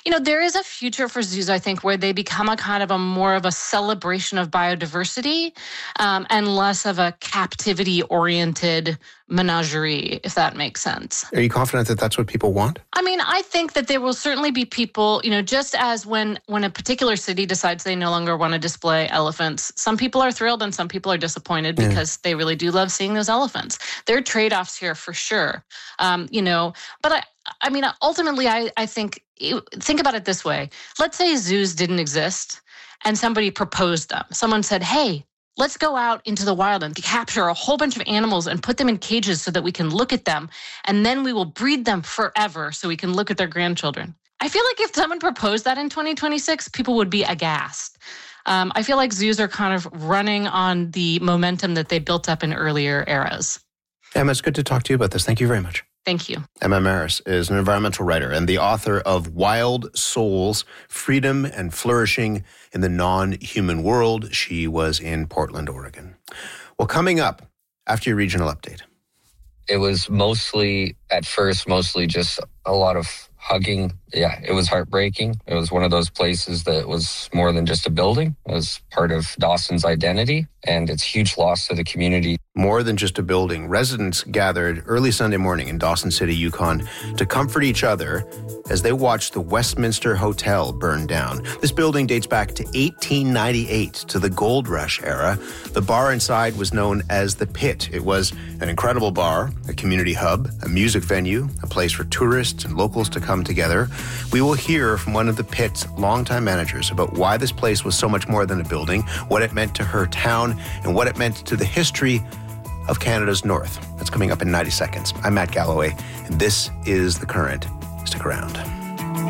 There is a future for zoos, I think, where they become a kind of a more of a celebration of biodiversity and less of a captivity-oriented menagerie, if that makes sense. Are you confident that that's what people want? I think that there will certainly be people, just as when a particular city decides they no longer want to display elephants, some people are thrilled and some people are disappointed because they really do love seeing those elephants. There are trade-offs here for sure, but ultimately, I think about it this way. Let's say zoos didn't exist and somebody proposed them. Someone said, hey, let's go out into the wild and capture a whole bunch of animals and put them in cages so that we can look at them, and then we will breed them forever so we can look at their grandchildren. I feel like if someone proposed that in 2026, people would be aghast. I feel like zoos are kind of running on the momentum that they built up in earlier eras. Emma, it's good to talk to you about this. Thank you very much. Thank you. Emma Maris is an environmental writer and the author of Wild Souls, Freedom and Flourishing in the Non-Human World. She was in Portland, Oregon. Well, coming up after your regional update. It was mostly just a lot of hugging. Yeah, it was heartbreaking. It was one of those places that was more than just a building. It was part of Dawson's identity, and it's a huge loss to the community. More than just a building. Residents gathered early Sunday morning in Dawson City, Yukon, to comfort each other as they watched the Westminster Hotel burn down. This building dates back to 1898, to the Gold Rush era. The bar inside was known as The Pit. It was an incredible bar, a community hub, a music venue, a place for tourists and locals to come together. We will hear from one of the Pit's longtime managers about why this place was so much more than a building, what it meant to her town, and what it meant to the history of Canada's North. That's coming up in 90 seconds. I'm Matt Galloway, and this is The Current. Stick around.